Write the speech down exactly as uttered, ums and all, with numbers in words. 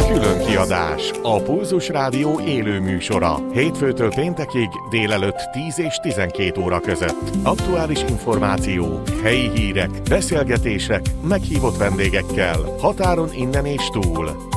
Külön kiadás, a Pulzus Rádió élő műsora. Hétfőtől péntekig délelőtt tíz és tizenkét óra között. Aktuális információk, helyi hírek, beszélgetések, meghívott vendégekkel, határon innen és túl.